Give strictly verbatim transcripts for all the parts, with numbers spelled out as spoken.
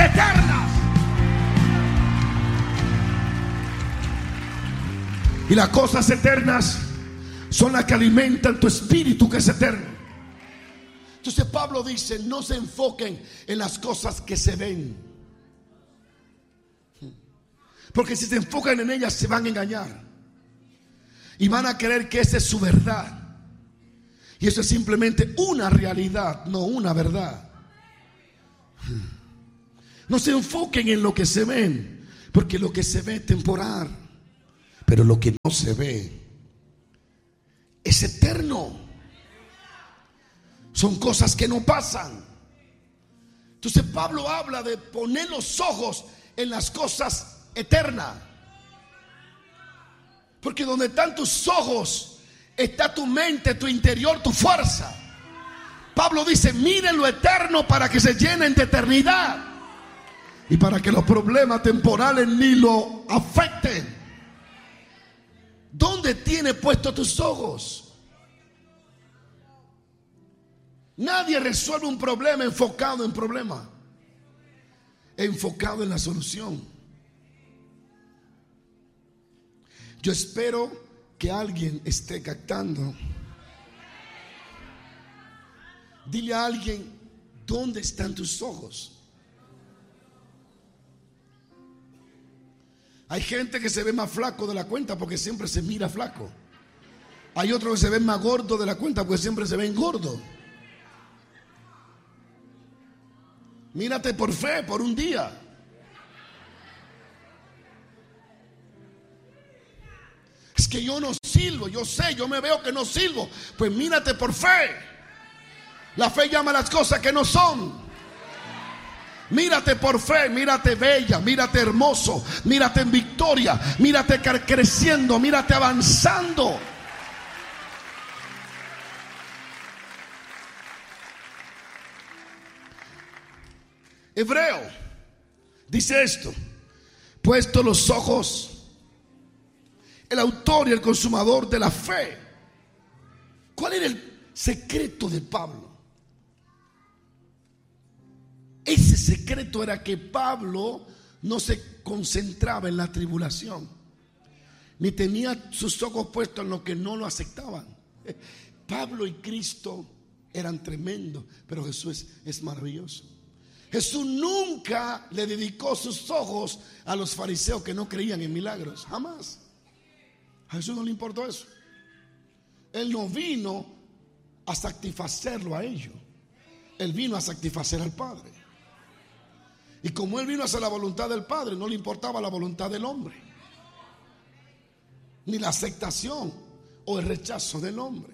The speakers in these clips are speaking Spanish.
eternas. Y las cosas eternas son las que alimentan tu espíritu, que es eterno. Entonces Pablo dice: no se enfoquen en las cosas que se ven, porque si se enfocan en ellas se van a engañar y van a creer que esa es su verdad. Y eso es simplemente una realidad, no una verdad. No se enfoquen en lo que se ven, porque lo que se ve es temporal, pero lo que no se ve es eterno. Son cosas que no pasan. Entonces Pablo habla de poner los ojos en las cosas eternas, porque donde están tus ojos está tu mente, tu interior, tu fuerza. Pablo dice: miren lo eterno para que se llenen de eternidad y para que los problemas temporales ni lo afecten. ¿Dónde tienes puestos tus ojos? Nadie resuelve un problema enfocado en problema, enfocado en la solución. Yo espero que alguien esté captando. Dile a alguien: ¿dónde están tus ojos? Hay gente que se ve más flaco de la cuenta porque siempre se mira flaco. Hay otros que se ven más gordos de la cuenta porque siempre se ven gordos. Mírate por fe, por un día. Es que yo no sirvo, yo sé, yo me veo que no sirvo. Pues mírate por fe. La fe llama a las cosas que no son. Mírate por fe, mírate bella, mírate hermoso, mírate en victoria, mírate creciendo, mírate avanzando. Hebreo dice esto: puesto los ojos, el autor y el consumador de la fe. ¿Cuál era el secreto de Pablo? Ese secreto era que Pablo no se concentraba en la tribulación, ni tenía sus ojos puestos en lo que no lo aceptaban. Pablo y Cristo eran tremendos, pero Jesús es, es maravilloso. Jesús nunca le dedicó sus ojos a los fariseos que no creían en milagros, jamás. A Jesús no le importó eso. Él no vino a satisfacerlo a ellos, Él vino a satisfacer al Padre. Y como Él vino a hacer la voluntad del Padre, no le importaba la voluntad del hombre, ni la aceptación o el rechazo del hombre.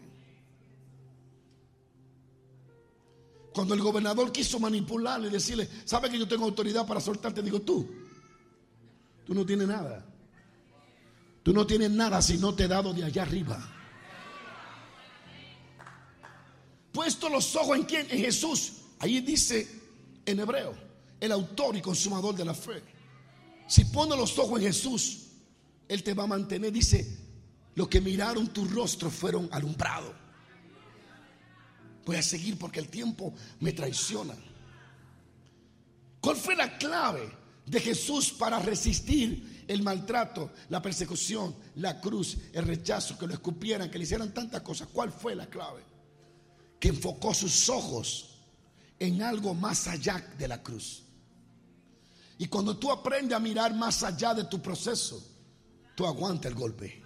Cuando el gobernador quiso manipularle y decirle: ¿sabe que yo tengo autoridad para soltarte? Digo: tú, tú no tienes nada. Tú no tienes nada si no te he dado de allá arriba. Puesto los ojos en quién, en Jesús. Ahí dice en hebreo: el autor y consumador de la fe. Si pones los ojos en Jesús, Él te va a mantener. Dice: los que miraron tu rostro fueron alumbrados. Voy a seguir porque el tiempo me traiciona. ¿Cuál fue la clave de Jesús para resistir el maltrato, la persecución, la cruz, el rechazo, que lo escupieran, que le hicieran tantas cosas? ¿Cuál fue la clave? Que enfocó sus ojos en algo más allá de la cruz. Y cuando tú aprendes a mirar más allá de tu proceso, tú aguantas el golpe.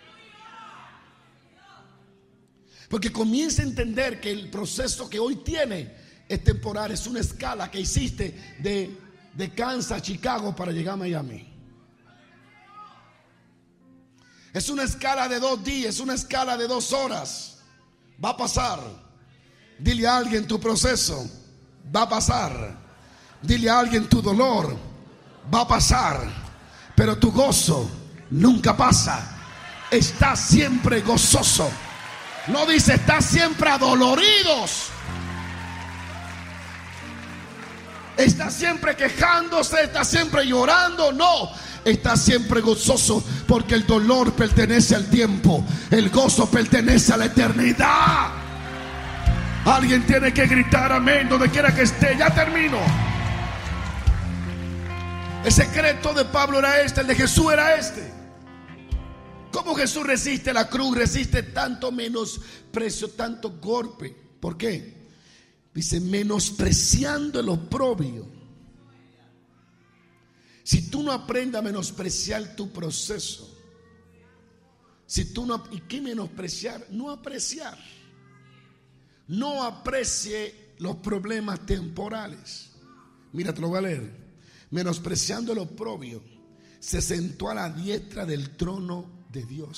Porque comienza a entender que el proceso que hoy tiene es temporal. Es una escala que hiciste de, de Kansas a Chicago para llegar a Miami. Es una escala de dos días, es una escala de dos horas. Va a pasar. Dile a alguien: tu proceso va a pasar. Dile a alguien: tu dolor va a pasar. Pero tu gozo nunca pasa. Está siempre gozoso. No dice: está siempre adoloridos. Está siempre quejándose, está siempre llorando. No, está siempre gozoso, porque el dolor pertenece al tiempo, el gozo pertenece a la eternidad. Alguien tiene que gritar amén donde quiera que esté. Ya termino. El secreto de Pablo era este, el de Jesús era este. ¿Cómo Jesús resiste la cruz? Resiste tanto menosprecio, tanto golpe. ¿Por qué? Dice, menospreciando el oprobio. Si tú no aprendes a menospreciar tu proceso, si tú no, ¿y qué menospreciar? No apreciar. No aprecie los problemas temporales. Mira, te lo voy a leer. Menospreciando el oprobio, se sentó a la diestra del trono de Dios.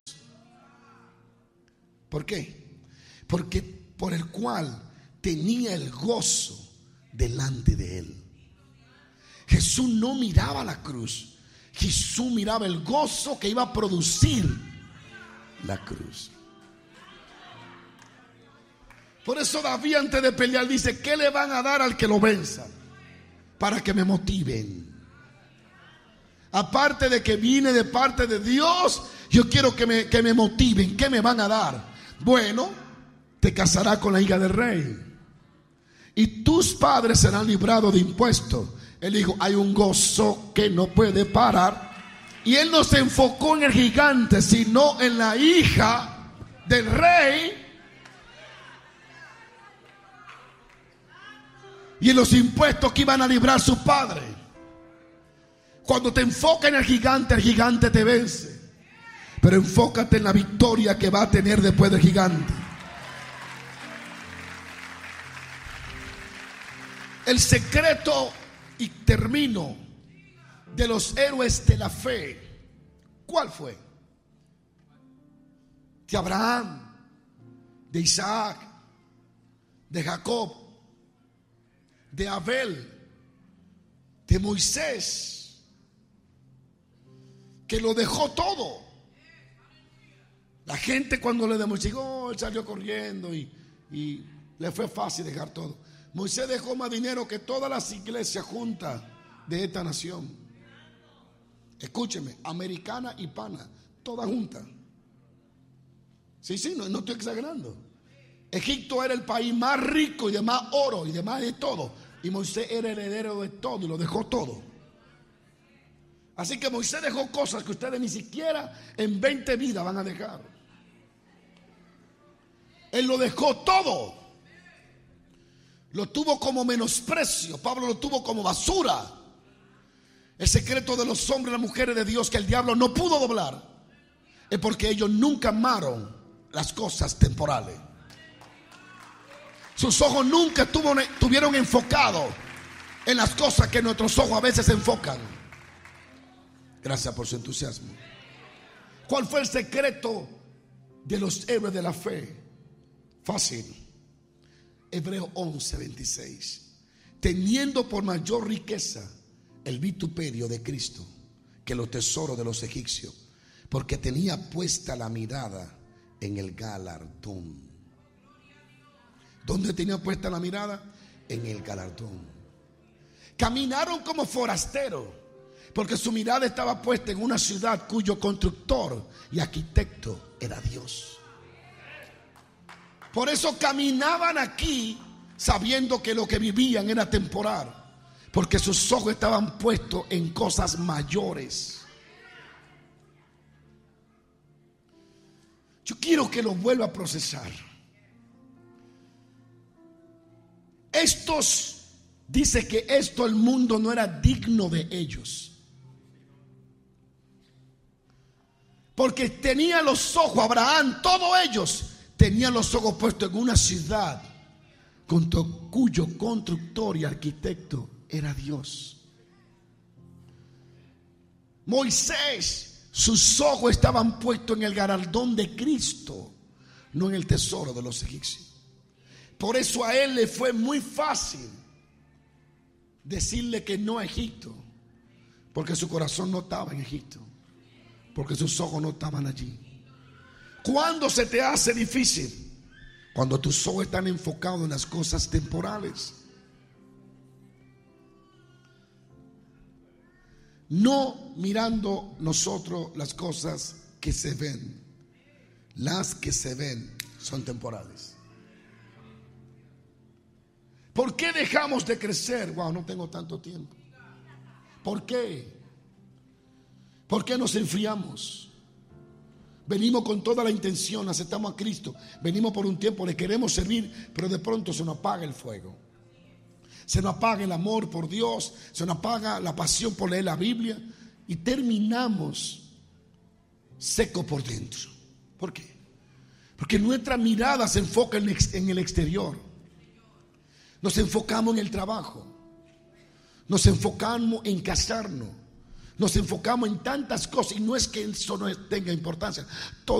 ¿Por qué? Porque por el cual tenía el gozo delante de él. Jesús no miraba la cruz, Jesús miraba el gozo que iba a producir la cruz. Por eso David, antes de pelear, dice: ¿qué le van a dar al que lo venza? Para que me motiven. Aparte de que vine de parte de Dios, yo quiero que me, que me motiven. ¿Qué me van a dar? Bueno, te casarás con la hija del rey y tus padres serán librados de impuestos. Él dijo: hay un gozo que no puede parar. Y él no se enfocó en el gigante, sino en la hija del rey y en los impuestos que iban a librar sus padres. Cuando te enfocas en el gigante, el gigante te vence. Pero enfócate en la victoria que va a tener después del gigante. El secreto, y termino, de los héroes de la fe, ¿cuál fue? De Abraham, de Isaac, de Jacob, de Abel, de Moisés, que lo dejó todo. La gente, cuando le demostró, oh, él salió corriendo y, y le fue fácil dejar todo. Moisés dejó más dinero que todas las iglesias juntas de esta nación. Escúcheme, americana y pana, todas juntas. Sí, sí, no, no estoy exagerando. Egipto era el país más rico y de más oro y de más de todo. Y Moisés era heredero de todo y lo dejó todo. Así que Moisés dejó cosas que ustedes ni siquiera en veinte vidas van a dejar. Él lo dejó todo. Lo tuvo como menosprecio. Pablo lo tuvo como basura. El secreto de los hombres y las mujeres de Dios que el diablo no pudo doblar es porque ellos nunca amaron las cosas temporales. Sus ojos nunca tuvo, tuvieron enfocado en las cosas que nuestros ojos a veces se enfocan. Gracias por su entusiasmo. ¿Cuál fue el secreto de los héroes de la fe? Fácil. Hebreos once, veintiséis. Teniendo por mayor riqueza el vituperio de Cristo que los tesoros de los egipcios, porque tenía puesta la mirada en el galardón. ¿Dónde tenía puesta la mirada? En el galardón. Caminaron como forasteros, porque su mirada estaba puesta en una ciudad cuyo constructor y arquitecto era Dios. Por eso caminaban aquí sabiendo que lo que vivían era temporal, porque sus ojos estaban puestos en cosas mayores. Yo quiero que lo vuelva a procesar. Estos, dice que esto el mundo no era digno de ellos, porque tenía los ojos, Abraham, todos ellos tenían los ojos puestos en una ciudad cuyo constructor y arquitecto era Dios. Moisés, sus ojos estaban puestos en el galardón de Cristo, no en el tesoro de los egipcios. Por eso a él le fue muy fácil decirle que no a Egipto, porque su corazón no estaba en Egipto, porque sus ojos no estaban allí. ¿Cuándo se te hace difícil? Cuando tus ojos están enfocados en las cosas temporales. No mirando nosotros las cosas que se ven. Las que se ven son temporales. ¿Por qué dejamos de crecer? Wow, no tengo tanto tiempo. ¿Por qué? ¿Por qué nos enfriamos? Venimos con toda la intención, aceptamos a Cristo, venimos por un tiempo, le queremos servir, pero de pronto se nos apaga el fuego. Se nos apaga el amor por Dios, se nos apaga la pasión por leer la Biblia y terminamos secos por dentro. ¿Por qué? Porque nuestra mirada se enfoca en el exterior. Nos enfocamos en el trabajo, nos enfocamos en casarnos, nos enfocamos en tantas cosas, y no es que eso no tenga importancia. Todo